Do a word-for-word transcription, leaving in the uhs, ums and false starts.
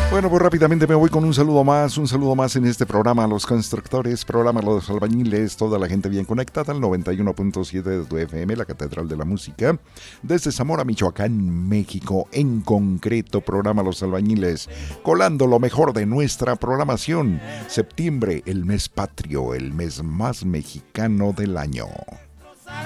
Bueno, pues rápidamente me voy con un saludo más, un saludo más en este programa a los constructores, programa a los albañiles, toda la gente bien conectada al noventa y uno punto siete de tu F M, la Catedral de la Música, desde Zamora, Michoacán, México, en concreto, programa a los albañiles, colando lo mejor de nuestra programación. Septiembre, el mes patrio, el mes más mexicano del año.